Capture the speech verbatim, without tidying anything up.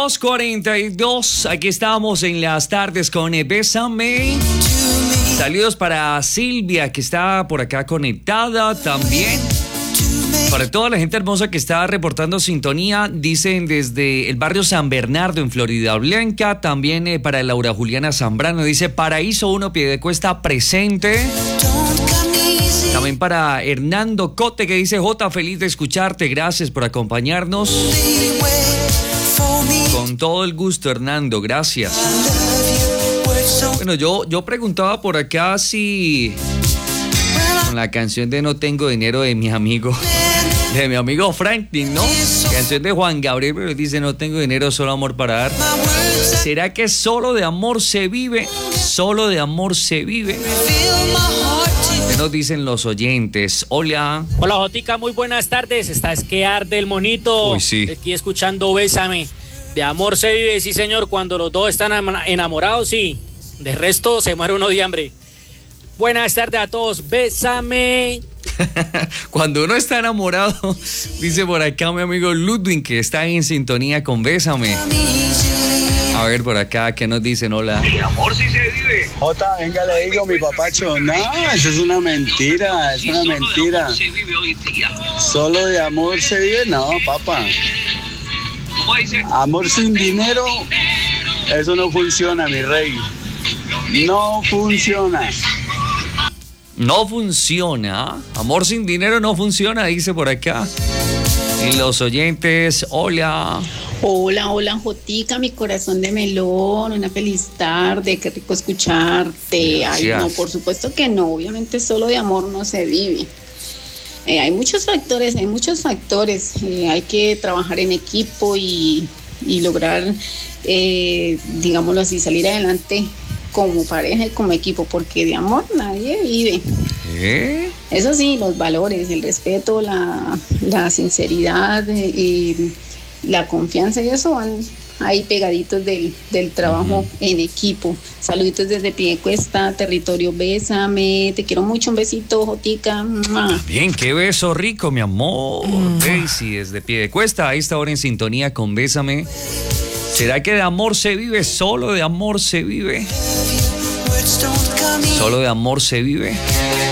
dos cuarenta y dos, aquí estamos en las tardes con Bésame. Saludos para Silvia, que está por acá conectada también. Para toda la gente hermosa que está reportando sintonía, dicen desde el barrio San Bernardo en Florida Blanca. También eh, para Laura Juliana Zambrano, dice Paraíso uno, Piedecuesta presente. También para Hernando Cote, que dice Jota, feliz de escucharte, gracias por acompañarnos. Con todo el gusto, Hernando, gracias. Bueno, yo, yo preguntaba por acá si con la canción de No Tengo Dinero de mi amigo, de mi amigo Franklin, ¿no? Canción de Juan Gabriel, pero dice No tengo dinero, solo amor para dar. ¿Será que solo de amor se vive? Solo de amor se vive. ¿Qué nos dicen los oyentes? Hola. Hola, Jotica, muy buenas tardes. Está Esquear del Monito. Uy, sí. Aquí escuchando Bésame. De amor se vive, sí señor, cuando los dos están enamorados, sí. De resto se muere uno de hambre. Buenas tardes a todos, Bésame. Cuando uno está enamorado, dice por acá mi amigo Ludwig, que está en sintonía con Bésame. A ver por acá, ¿qué nos dicen? Hola. De amor sí se vive. Jota, venga, le digo, mi papacho, no, eso es una mentira, es una mentira. Solo de amor se vive hoy día. Solo de amor se vive, no, papá. ¿Cómo dice? Amor sin dinero, eso no funciona, mi rey. No funciona. No funciona. Amor sin dinero no funciona, dice por acá. Y los oyentes, hola. Hola, hola, Jotica, mi corazón de melón, una feliz tarde, qué rico escucharte. Ay, Gracias. no, por supuesto que no, obviamente solo de amor no se vive. Eh, hay muchos factores, hay muchos factores. Eh, hay que trabajar en equipo y, y lograr, eh, digámoslo así, salir adelante como pareja y como equipo, porque de amor nadie vive. ¿Eh? Eso sí, los valores, el respeto, la, la sinceridad eh, y la confianza, y eso van ahí pegaditos del, del trabajo uh-huh. en equipo. Saluditos desde Piedecuesta, territorio Bésame. Te quiero mucho, un besito, Jotica. Bien, qué beso rico, mi amor. Uh-huh. Daisy, desde Piedecuesta, ahí está ahora en sintonía con Bésame. ¿Será que de amor se vive? Solo de amor se vive. Solo de amor se vive.